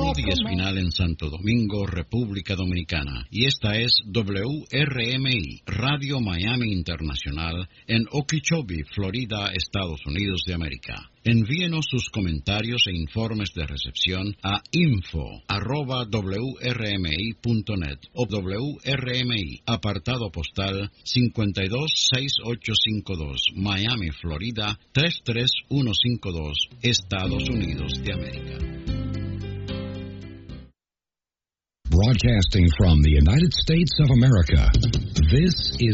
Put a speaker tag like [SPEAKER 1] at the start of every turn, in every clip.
[SPEAKER 1] Rudy Espinal en Santo Domingo, República Dominicana. Y esta es WRMI, Radio Miami Internacional, en Okeechobee, Florida, Estados Unidos de América. Envíenos sus comentarios e informes de recepción a info@wrmi.net o WRMI, apartado postal 526852, Miami, Florida 33152, Estados Unidos de América.
[SPEAKER 2] Broadcasting from the United States of America, this is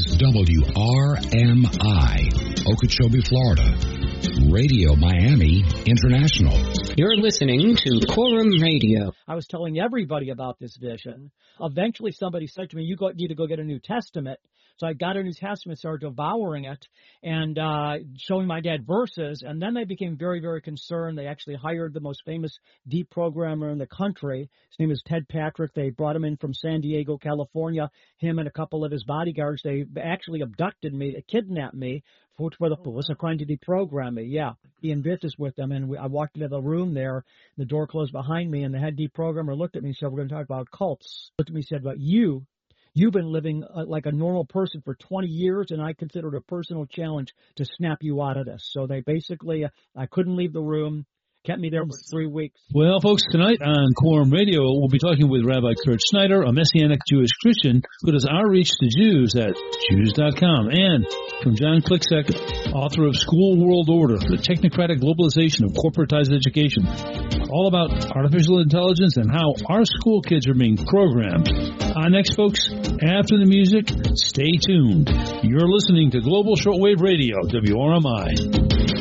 [SPEAKER 2] WRMI, Okeechobee, Florida. Radio Miami International.
[SPEAKER 3] You're listening to Quorum Radio.
[SPEAKER 4] I was telling everybody about this vision. Eventually somebody said to me, you need to go get a New Testament. So I got a New Testament, started devouring it, and showing my dad verses, and then they became very, very concerned. They actually hired the most famous deprogrammer in the country. His name is Ted Patrick. They brought him in from San Diego, California, him and a couple of his bodyguards. They actually abducted me, kidnapped me, for the police are trying to deprogram me. Yeah, he in business with them, and I walked into the room there, the door closed behind me, and the head deprogrammer looked at me and said, we're going to talk about cults. Looked at me and said, but you've been living like a normal person for 20 years, and I consider it a personal challenge to snap you out of this. So they basically, I couldn't leave the room, kept me there for 3 weeks.
[SPEAKER 5] Well, folks, tonight on Quorum Radio, we'll be talking with Rabbi Kurt Snyder, a Messianic Jewish Christian who does outreach to Jews at Jews.com, and from John Kliczek, author of School World Order, the technocratic globalization of corporatized education, all about artificial intelligence and how our school kids are being programmed. Next, folks, after the music, stay tuned. You're listening to Global Shortwave Radio, WRMI.